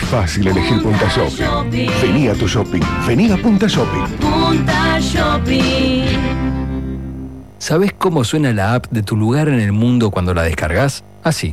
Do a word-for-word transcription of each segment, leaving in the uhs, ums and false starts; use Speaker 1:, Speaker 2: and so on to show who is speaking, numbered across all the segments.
Speaker 1: fácil elegir Punta Shopping. Vení a tu shopping. Vení a Punta Shopping.
Speaker 2: Punta Shopping.
Speaker 3: ¿Sabés cómo suena la app de tu lugar en el mundo cuando la descargas? Así.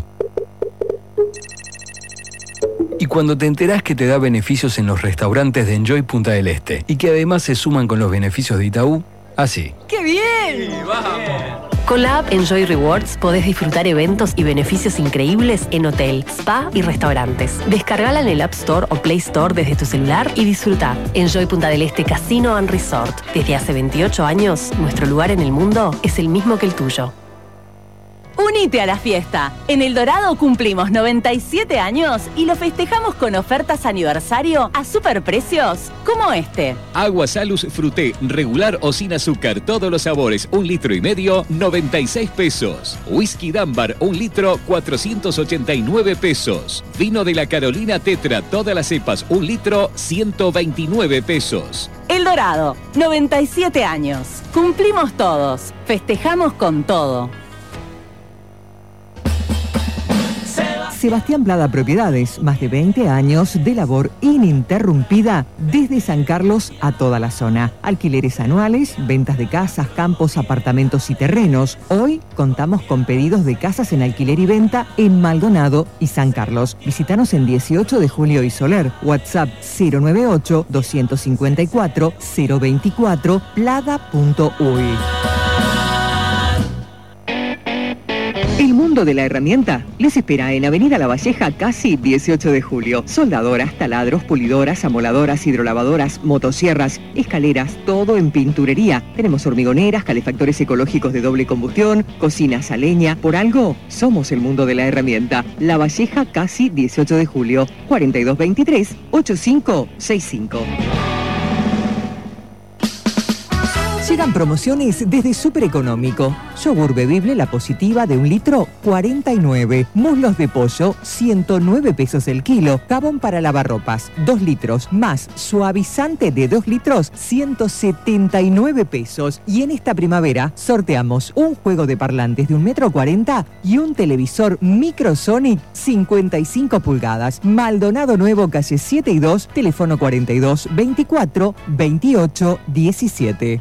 Speaker 3: Y cuando te enterás que te da beneficios en los restaurantes de Enjoy Punta del Este y que además se suman con los beneficios de Itaú, así.
Speaker 2: ¡Qué bien!
Speaker 4: Sí, vamos.
Speaker 5: Con la app Enjoy Rewards podés disfrutar eventos y beneficios increíbles en hotel, spa y restaurantes. Descargala en el App Store o Play Store desde tu celular y disfruta. Enjoy Punta del Este Casino and Resort. Desde hace veintiocho años, nuestro lugar en el mundo es el mismo que el tuyo.
Speaker 2: Unite a la fiesta. En El Dorado cumplimos noventa y siete años y lo festejamos con ofertas aniversario a superprecios como este.
Speaker 6: Agua Salus Fruté, regular o sin azúcar, todos los sabores, un litro y medio, noventa y seis pesos. Whisky Dunbar, un litro, cuatrocientos ochenta y nueve pesos. Vino de la Carolina Tetra, todas las cepas, un litro, ciento veintinueve pesos.
Speaker 2: El Dorado, noventa y siete años. Cumplimos todos. Festejamos con todo.
Speaker 7: Sebastián Plada Propiedades, más de veinte años de labor ininterrumpida desde San Carlos a toda la zona. Alquileres anuales, ventas de casas, campos, apartamentos y terrenos. Hoy contamos con pedidos de casas en alquiler y venta en Maldonado y San Carlos. Visítanos en dieciocho de julio y Soler. WhatsApp cero noventa y ocho, dos cinco cuatro, cero veinticuatro, plada punto uy. El mundo de la herramienta les espera en Avenida La Valleja, casi dieciocho de julio. Soldadoras, taladros, pulidoras, amoladoras, hidrolavadoras, motosierras, escaleras, todo en pinturería. Tenemos hormigoneras, calefactores ecológicos de doble combustión, cocinas a leña. Por algo, somos el mundo de la herramienta. La Valleja, casi dieciocho de julio. cuarenta y dos veintitrés, ochenta y cinco sesenta y cinco. Llegan promociones desde Super Económico. Yogur bebible La Positiva de un litro, cuarenta y nueve. Muslos de pollo, ciento nueve pesos el kilo. Jabón para lavarropas, dos litros. Más suavizante de dos litros, ciento setenta y nueve pesos. Y en esta primavera sorteamos un juego de parlantes de un metro cuarenta y un televisor Microsonic cincuenta y cinco pulgadas. Maldonado Nuevo, calle siete y dos, teléfono cuarenta y dos veinticuatro veintiocho diecisiete.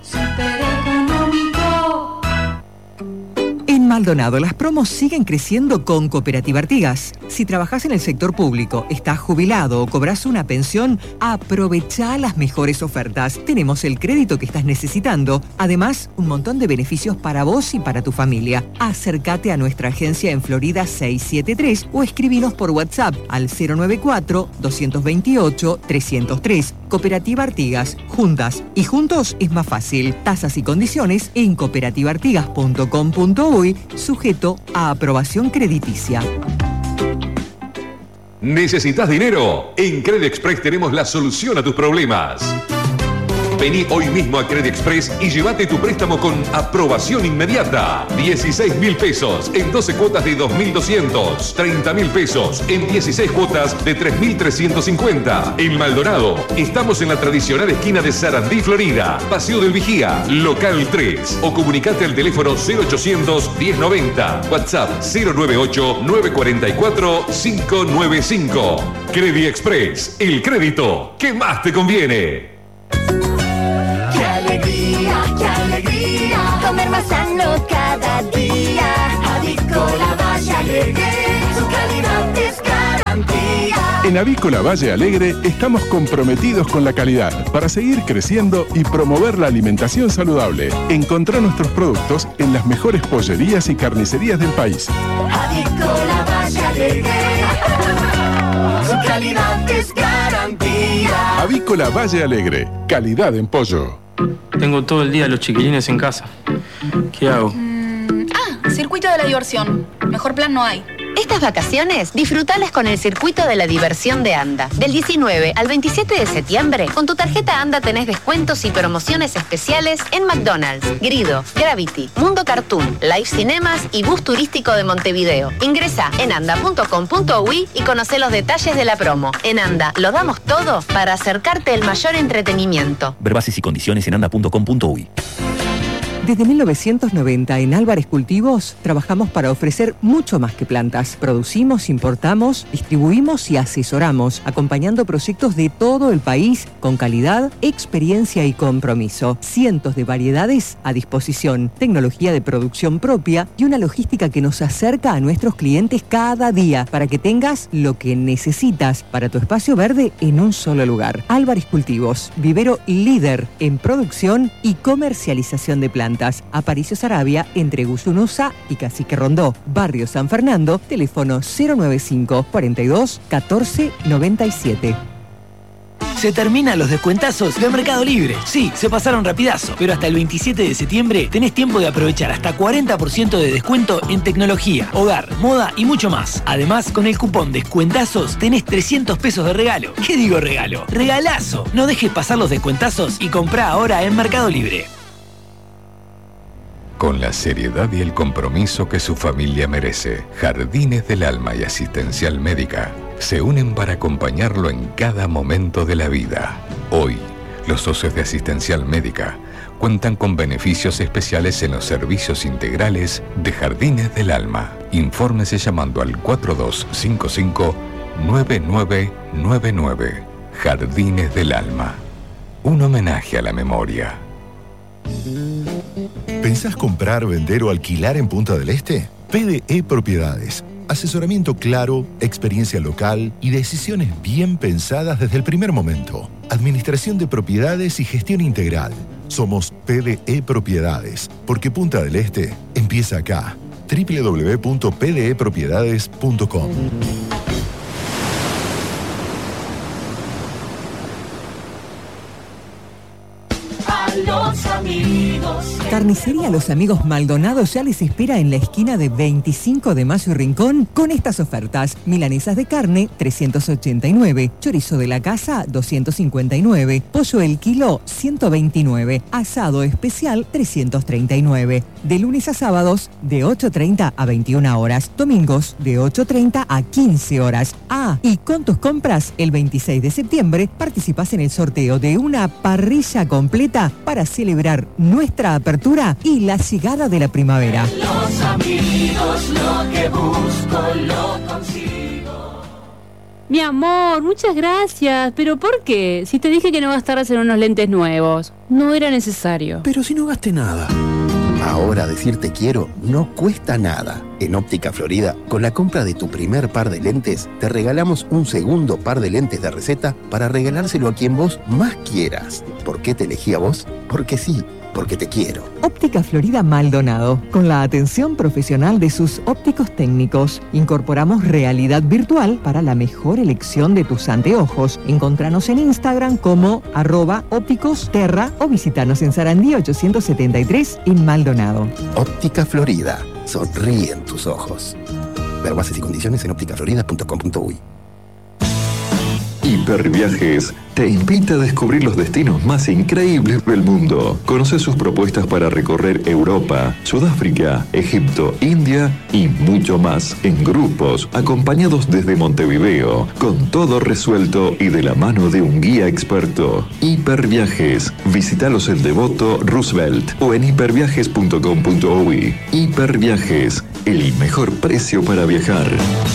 Speaker 7: En Maldonado, las promos siguen creciendo con Cooperativa Artigas. Si trabajás en el sector público, estás jubilado o cobras una pensión, aprovechá las mejores ofertas. Tenemos el crédito que estás necesitando. Además, un montón de beneficios para vos y para tu familia. Acércate a nuestra agencia en Florida seiscientos setenta y tres o escribinos por WhatsApp al cero noventa y cuatro, dos veintiocho, trescientos tres. Cooperativa Artigas. Juntas y juntos es más fácil. Tasas y condiciones en cooperativa artigas punto com punto uy, sujeto a aprobación crediticia.
Speaker 8: ¿Necesitas dinero? En Credit Express tenemos la solución a tus problemas. Vení hoy mismo a Credit Express y llévate tu préstamo con aprobación inmediata. dieciséis mil pesos en doce cuotas de dos mil doscientos. treinta mil pesos en dieciséis cuotas de tres mil trescientos cincuenta. En Maldonado, estamos en la tradicional esquina de Sarandí, Florida. Paseo del Vigía, local tres. O comunicate al teléfono cero ochocientos, diez noventa. WhatsApp cero noventa y ocho, nueve cuatro cuatro, cinco nueve cinco. Credit Express, el crédito que más te conviene.
Speaker 9: ¡Qué alegría, qué alegría! Comer más sano cada día. Avícola Valle Alegre, su calidad es garantía.
Speaker 1: En Avícola Valle Alegre estamos comprometidos con la calidad para seguir creciendo y promover la alimentación saludable. Encontrá nuestros productos en las mejores pollerías y carnicerías del país.
Speaker 9: Avícola Valle Alegre, su calidad es garantía.
Speaker 1: Avícola Valle Alegre, calidad en pollo.
Speaker 4: Tengo todo el día los chiquilines en casa. ¿Qué hago?
Speaker 10: Mm, ah, circuito de la diversión. Mejor plan no hay.
Speaker 11: Estas vacaciones, disfrutalas con el Circuito de la Diversión de ANDA. Del diecinueve al veintisiete de septiembre, con tu tarjeta ANDA tenés descuentos y promociones especiales en McDonald's, Grido, Gravity, Mundo Cartoon, Live Cinemas y Bus Turístico de Montevideo. Ingresá en anda punto com punto uy y conocé los detalles de la promo. En ANDA lo damos todo para acercarte el mayor entretenimiento.
Speaker 12: Ver bases y condiciones en anda punto com punto uy.
Speaker 7: Desde mil novecientos noventa en Álvarez Cultivos trabajamos para ofrecer mucho más que plantas. Producimos, importamos, distribuimos y asesoramos, acompañando proyectos de todo el país con calidad, experiencia y compromiso. Cientos de variedades a disposición, tecnología de producción propia y una logística que nos acerca a nuestros clientes cada día para que tengas lo que necesitas para tu espacio verde en un solo lugar. Álvarez Cultivos, vivero líder en producción y comercialización de plantas. Aparicio Saravia, entre Guyunusa y Cacique Rondó. Barrio San Fernando, teléfono cero noventa y cinco, cuarenta y dos, catorce noventa y siete.
Speaker 12: Se terminan los descuentazos de Mercado Libre. Sí, se pasaron rapidazo, pero hasta el veintisiete de septiembre tenés tiempo de aprovechar hasta cuarenta por ciento de descuento en tecnología, hogar, moda y mucho más. Además, con el cupón Descuentazos tenés trescientos pesos de regalo. ¿Qué digo regalo? ¡Regalazo! No dejes pasar los descuentazos y comprá ahora en Mercado Libre.
Speaker 13: Con la seriedad y el compromiso que su familia merece, Jardines del Alma y Asistencial Médica se unen para acompañarlo en cada momento de la vida. Hoy, los socios de Asistencial Médica cuentan con beneficios especiales en los servicios integrales de Jardines del Alma. Infórmese llamando al cuatro dos cinco cinco, nueve nueve nueve nueve. Jardines del Alma. Un homenaje a la memoria.
Speaker 14: ¿Pensás comprar, vender o alquilar en Punta del Este? P D E Propiedades. Asesoramiento claro, experiencia local y decisiones bien pensadas desde el primer momento. Administración de propiedades y gestión integral. Somos P D E Propiedades, porque Punta del Este empieza acá. doble u doble u doble u punto p d e propiedades punto com.
Speaker 9: Los amigos.
Speaker 7: Carnicería Los Amigos Maldonado ya les espera en la esquina de veinticinco de Mayo y Rincón con estas ofertas. Milanesas de carne, trescientos ochenta y nueve. Chorizo de la casa, doscientos cincuenta y nueve. Pollo el kilo, ciento veintinueve. Asado especial, trescientos treinta y nueve. De lunes a sábados, de ocho treinta a veintiuna horas. Domingos, de ocho treinta a quince horas. Ah, y con tus compras, el veintiséis de septiembre, participas en el sorteo de una parrilla completa para celebrar nuestra apertura y la llegada de la primavera.
Speaker 9: Los amigos, lo que busco lo consigo.
Speaker 15: Mi amor, muchas gracias. ¿Pero por qué? Si te dije que no gastaras en unos lentes nuevos. No era necesario.
Speaker 16: Pero si no gasté nada. Ahora decir te quiero no cuesta nada. En Óptica Florida, con la compra de tu primer par de lentes, te regalamos un segundo par de lentes de receta para regalárselo a quien vos más quieras. ¿Por qué te elegí a vos? Porque sí, porque te quiero.
Speaker 7: Óptica Florida Maldonado, con la atención profesional de sus ópticos técnicos. Incorporamos realidad virtual para la mejor elección de tus anteojos. Encontranos en Instagram como arroba ópticos terra o visitanos en Sarandí ochocientos setenta y tres en Maldonado.
Speaker 16: Óptica Florida. Sonríen tus ojos. Ver bases y condiciones en óptica florida punto com punto uy.
Speaker 8: Hiperviajes te invita a descubrir los destinos más increíbles del mundo. Conoce sus propuestas para recorrer Europa, Sudáfrica, Egipto, India y mucho más en grupos, acompañados desde Montevideo, con todo resuelto y de la mano de un guía experto. Hiperviajes. Visítalos en Devoto, Roosevelt o en hiperviajes punto com punto uy. Hiperviajes, el mejor precio para viajar.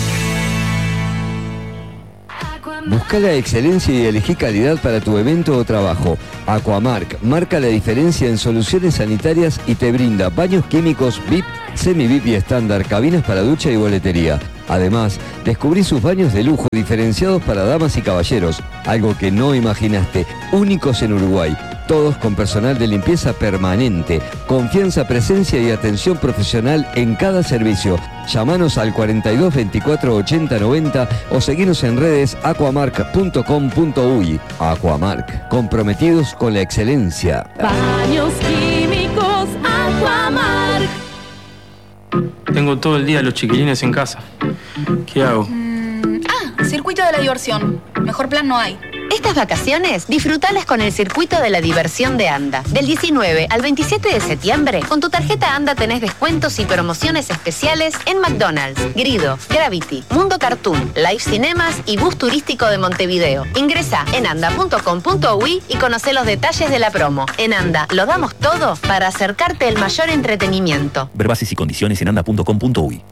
Speaker 17: Busca la excelencia y elegí calidad para tu evento o trabajo. Aquamark marca la diferencia en soluciones sanitarias y te brinda baños químicos V I P, semi-V I P y estándar, cabinas para ducha y boletería. Además, descubrí sus baños de lujo diferenciados para damas y caballeros, algo que no imaginaste, únicos en Uruguay. Todos con personal de limpieza permanente, confianza, presencia y atención profesional en cada servicio. Llámanos al cuarenta y dos veinticuatro ochenta noventa o seguinos en redes aquamark punto com punto uy. Aquamark, comprometidos con la excelencia.
Speaker 15: Baños químicos Aquamark.
Speaker 4: Tengo todo el día a los chiquilines en casa. ¿Qué hago?
Speaker 10: Mm, ah, circuito de la diversión. Mejor plan no hay.
Speaker 11: Estas vacaciones, disfrutalas con el circuito de la diversión de ANDA. Del diecinueve al veintisiete de septiembre, con tu tarjeta ANDA tenés descuentos y promociones especiales en McDonald's, Grido, Gravity, Mundo Cartoon, Live Cinemas y Bus Turístico de Montevideo. Ingresá en anda punto com punto uy y conocé los detalles de la promo. En ANDA, lo damos todo para acercarte el mayor entretenimiento.
Speaker 18: Ver bases y condiciones en anda punto com punto uy.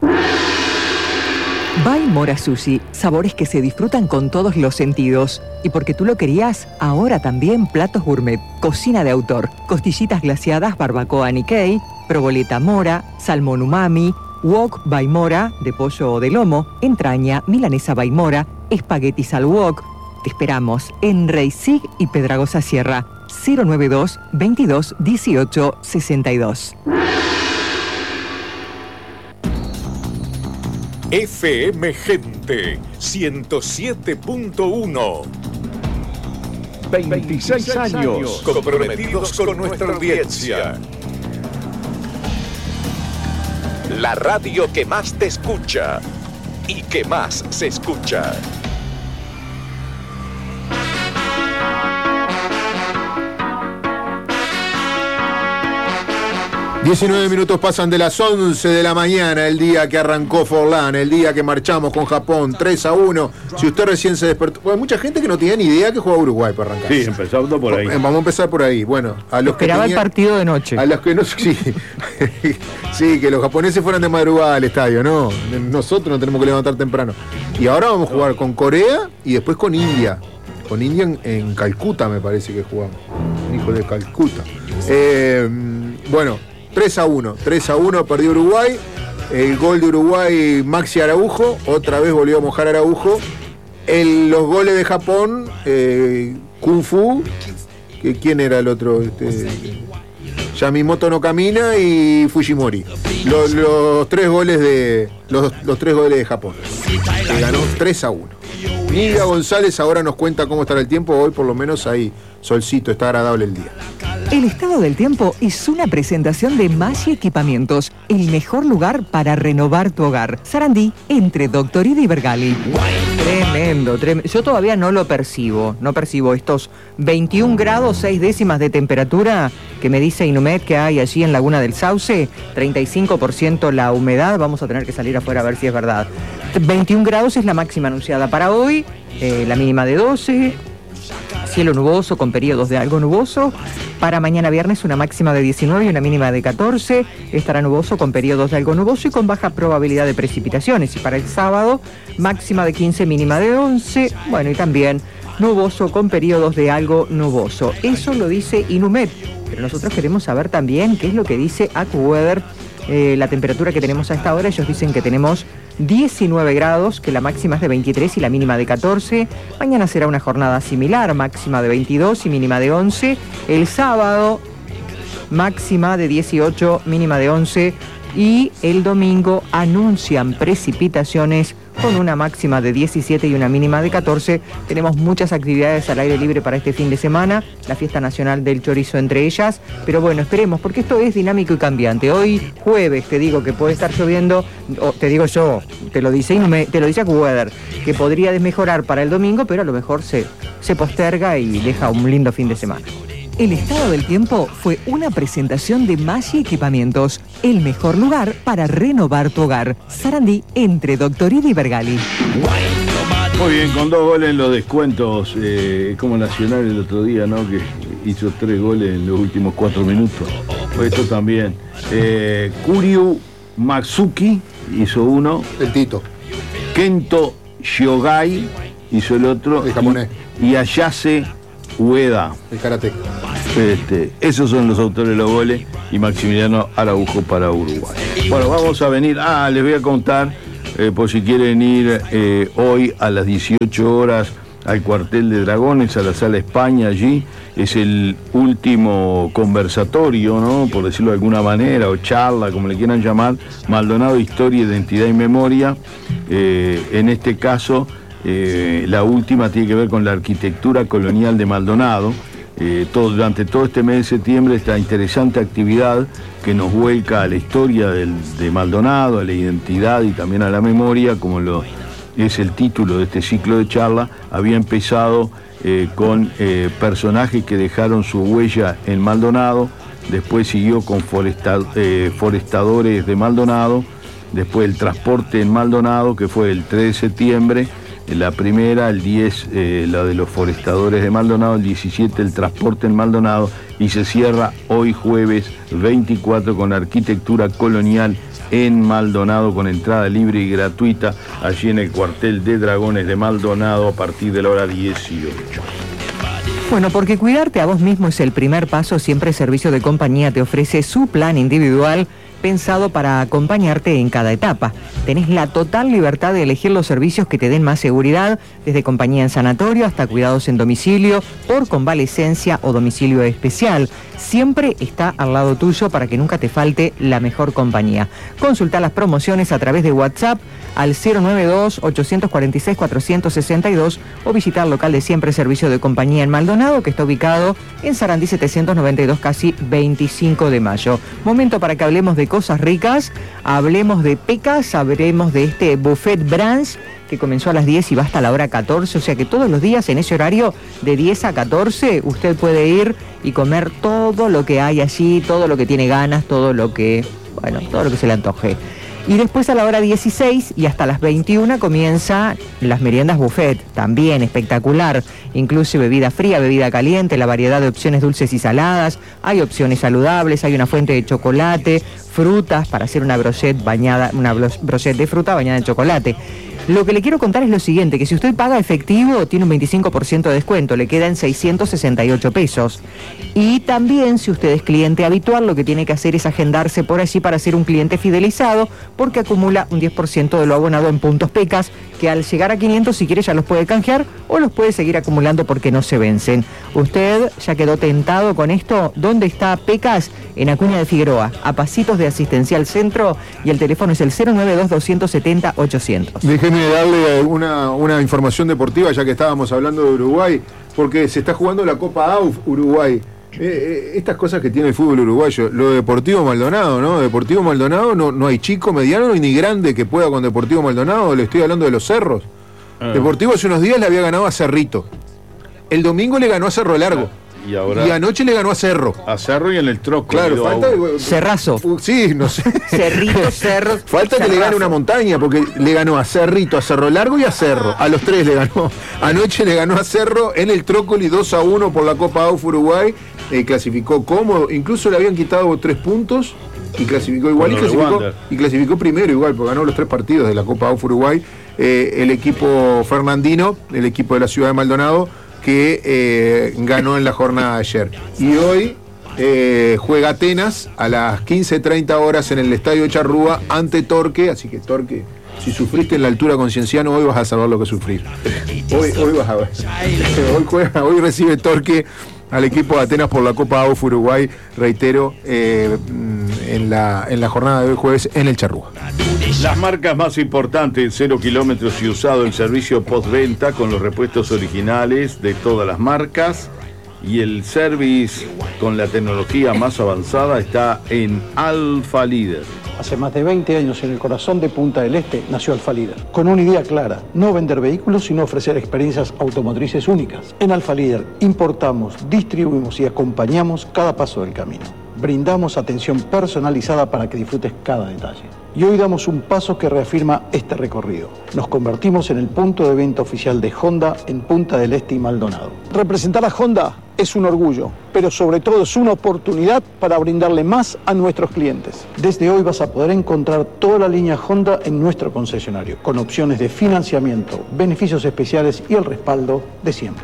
Speaker 7: Baimora Sushi, sabores que se disfrutan con todos los sentidos. Y porque tú lo querías, ahora también platos gourmet, cocina de autor, costillitas glaseadas barbacoa Nikkei, proboleta mora, salmón umami, wok Baimora de pollo o de lomo, entraña, milanesa Baimora, espaguetis al wok. Te esperamos en Reisig y Pedragosa Sierra, cero noventa y dos, veintidós, dieciocho, sesenta y dos.
Speaker 19: F M Gente ciento siete punto uno. veintiséis años comprometidos con nuestra audiencia. La radio que más te escucha y que más se escucha.
Speaker 20: diecinueve minutos pasan de las once de la mañana, el día que arrancó Forlán, el día que marchamos con Japón, tres a uno. Si usted recién se despertó, bueno, hay mucha gente que no tenía ni idea que juega Uruguay para arrancar.
Speaker 21: Sí, empezando por ahí.
Speaker 20: Vamos a empezar por ahí. Bueno, a los
Speaker 7: Esperaba
Speaker 20: que tenían,
Speaker 7: el partido de noche.
Speaker 20: A los que no, sí, sí, que los japoneses fueran de madrugada al estadio, no. Nosotros nos tenemos que levantar temprano. Y ahora vamos a jugar con Corea y después con India. Con India en, en Calcuta, me parece que jugamos. Hijo de Calcuta. Eh, bueno. tres a uno, tres a uno perdió Uruguay. El gol de Uruguay, Maxi Araujo, otra vez volvió a mojar Araujo. El, los goles de Japón, eh, Kung Fu, que, ¿quién era el otro? Este, Yamimoto no camina y Fujimori. Los, los tres goles de los, los tres goles de Japón. Que ganó tres a uno. Nidia González ahora nos cuenta cómo estará el tiempo. Hoy por lo menos ahí, solcito, está agradable el día.
Speaker 7: El estado del tiempo es una presentación de Maggi Equipamientos, el mejor lugar para renovar tu hogar. Sarandí, entre Doctorida y Bergali. Tremendo, tremendo. Yo todavía no lo percibo, no percibo estos veintiún grados, seis décimas de temperatura que me dice Inumet que hay allí en Laguna del Sauce, treinta y cinco por ciento la humedad, vamos a tener que salir afuera a ver si es verdad. veintiún grados es la máxima anunciada para hoy, eh, la mínima de doce. Cielo nuboso con periodos de algo nuboso. Para mañana viernes una máxima de diecinueve y una mínima de catorce. Estará nuboso con periodos de algo nuboso y con baja probabilidad de precipitaciones. Y para el sábado, máxima de quince, mínima de once. Bueno, y también nuboso con periodos de algo nuboso. Eso lo dice Inumet. Pero nosotros queremos saber también qué es lo que dice AccuWeather. Eh, la temperatura que tenemos a esta hora, ellos dicen que tenemos diecinueve grados, que la máxima es de veintitrés y la mínima de catorce. Mañana será una jornada similar, máxima de veintidós y mínima de once. El sábado, máxima de dieciocho, mínima de once. Y el domingo anuncian precipitaciones con una máxima de diecisiete y una mínima de catorce. Tenemos muchas actividades al aire libre para este fin de semana, la fiesta nacional del chorizo entre ellas, pero bueno, esperemos, porque esto es dinámico y cambiante. Hoy jueves te digo que puede estar lloviendo, o te digo yo, te lo dice te lo dice AccuWeather, que podría desmejorar para el domingo, pero a lo mejor se, se posterga y deja un lindo fin de semana. El estado del tiempo fue una presentación de Maggi Equipamientos, el mejor lugar para renovar tu hogar. Sarandí, entre Doctorida y Bergali.
Speaker 21: Muy bien, con dos goles en los descuentos, eh, como Nacional el otro día, ¿no? Que hizo tres goles en los últimos cuatro minutos. Pues esto también. Eh, Kuryu Matsuki hizo uno.
Speaker 20: El Tito.
Speaker 21: Kento Shogai hizo el otro.
Speaker 20: El japonés.
Speaker 21: Y, y Ayase Ueda.
Speaker 20: El karate.
Speaker 21: Este, esos son los autores de los goles y Maximiliano Araujo para Uruguay. Bueno, vamos a venir. Ah, les voy a contar, eh, por si quieren ir eh, hoy a las dieciocho horas al cuartel de Dragones, a la Sala España, allí. Es el último conversatorio, ¿no? Por decirlo de alguna manera, o charla, como le quieran llamar, Maldonado, Historia, Identidad y Memoria. Eh, en este caso, eh, la última tiene que ver con la arquitectura colonial de Maldonado. Eh, todo, durante todo este mes de septiembre, esta interesante actividad que nos vuelca a la historia del, de Maldonado, a la identidad y también a la memoria, como lo es el título de este ciclo de charla, había empezado eh, con eh, personajes que dejaron su huella en Maldonado, después siguió con foresta, eh, forestadores de Maldonado, después el transporte en Maldonado, que fue el tres de septiembre, la primera, el diez, eh, la de los forestadores de Maldonado, el diecisiete, el transporte en Maldonado, y se cierra hoy jueves veinticuatro con arquitectura colonial en Maldonado, con entrada libre y gratuita, allí en el cuartel de Dragones de Maldonado a partir de la hora dieciocho.
Speaker 7: Bueno, porque cuidarte a vos mismo es el primer paso, siempre Servicio de Compañía te ofrece su plan individual pensado para acompañarte en cada etapa. Tenés la total libertad de elegir los servicios que te den más seguridad, desde compañía en sanatorio hasta cuidados en domicilio, por convalecencia o domicilio especial. Siempre está al lado tuyo para que nunca te falte la mejor compañía. Consulta las promociones a través de WhatsApp al cero nueve dos, ocho cuatro seis, cuatro seis dos o visitar el local de Siempre Servicio de Compañía en Maldonado, que está ubicado en Sarandí setecientos noventa y dos, casi veinticinco de mayo. Momento para que hablemos de cosas ricas, hablemos de pecas, hablemos de este buffet brunch que comenzó a las diez y va hasta la hora catorce, o sea que todos los días en ese horario de diez a catorce usted puede ir y comer todo lo que hay allí, todo lo que tiene ganas, todo lo que, bueno, todo lo que se le antoje. Y después a la hora dieciséis y hasta las veintiuna comienza las meriendas buffet, también espectacular. Incluye bebida fría, bebida caliente, la variedad de opciones dulces y saladas. Hay opciones saludables, hay una fuente de chocolate, frutas para hacer una brochette bañada, una brochette de fruta bañada en chocolate. Lo que le quiero contar es lo siguiente, que si usted paga efectivo tiene un veinticinco por ciento de descuento, le quedan seiscientos sesenta y ocho pesos. Y también si usted es cliente habitual, lo que tiene que hacer es agendarse por allí para ser un cliente fidelizado, porque acumula un diez por ciento de lo abonado en puntos Pecas, que al llegar a quinientos, si quiere, ya los puede canjear o los puede seguir acumulando porque no se vencen. ¿Usted ya quedó tentado con esto? ¿Dónde está Pecas? En Acuña de Figueroa, a pasitos de Asistencial Centro, y el teléfono es el cero nueve dos, dos siete cero, ochocientos.
Speaker 20: Déjeme darle una, una información deportiva, ya que estábamos hablando de Uruguay, porque se está jugando la Copa A U F Uruguay. Eh, eh, estas cosas que tiene el fútbol uruguayo, lo de Deportivo Maldonado, ¿no? Deportivo Maldonado, no, no hay chico, mediano ni grande que pueda con Deportivo Maldonado, le estoy hablando de los Cerros. Ah. Deportivo hace unos días le había ganado a Cerrito. El domingo le ganó a Cerro Largo.
Speaker 21: Y, ahora,
Speaker 20: y anoche le ganó a Cerro.
Speaker 21: A Cerro y en el troco.
Speaker 20: Claro, falta.
Speaker 7: Cerrazo.
Speaker 20: Sí, no sé.
Speaker 7: Cerrito, Cerro.
Speaker 20: Falta Cerrazo. Que le gane una montaña, porque le ganó a Cerrito, a Cerro Largo y a Cerro. A los tres le ganó. Anoche le ganó a Cerro en el Trócoli dos a uno por la Copa A U F Uruguay. Eh, clasificó cómodo. Incluso le habían quitado tres puntos y clasificó igual. Y clasificó, y clasificó primero igual, porque ganó los tres partidos de la Copa A U F Uruguay. Eh, el equipo fernandino, el equipo de la ciudad de Maldonado, que eh, ganó en la jornada de ayer. Y hoy eh, juega Atenas a las quince treinta horas en el Estadio Charrúa ante Torque, así que Torque, si sufriste en la altura con Cienciano, hoy vas a saber lo que sufrir. Hoy, hoy vas a ver. Hoy, juega, hoy recibe Torque al equipo de Atenas por la Copa A U F Uruguay, reitero, eh, en, la, en la jornada de hoy jueves en el Charrúa.
Speaker 21: Las marcas más importantes, cero kilómetros y usado, el servicio postventa con los repuestos originales de todas las marcas, y el service con la tecnología más avanzada está en Alfa Líder.
Speaker 3: Hace más de veinte años, en el corazón de Punta del Este, nació Alfa Líder, con una idea clara: no vender vehículos, sino ofrecer experiencias automotrices únicas. En Alfa Líder importamos, distribuimos y acompañamos cada paso del camino. Brindamos atención personalizada para que disfrutes cada detalle. Y hoy damos un paso que reafirma este recorrido. Nos convertimos en el punto de venta oficial de Honda en Punta del Este y Maldonado. Representar a Honda es un orgullo, pero sobre todo es una oportunidad para brindarle más a nuestros clientes. Desde hoy vas a poder encontrar toda la línea Honda en nuestro concesionario, con opciones de financiamiento, beneficios especiales y el respaldo de siempre.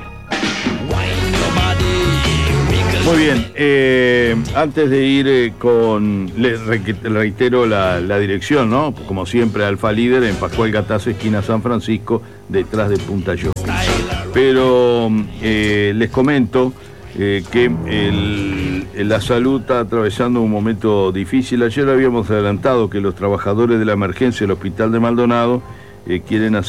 Speaker 21: Muy bien, eh, antes de ir eh, con, le reitero la, la dirección, ¿no? Como siempre, Alfa Líder en Pascual Gataz, esquina San Francisco, detrás de Punta Yo. Pero eh, les comento eh, que el, la salud está atravesando un momento difícil. Ayer habíamos adelantado que los trabajadores de la emergencia del Hospital de Maldonado eh, quieren hacer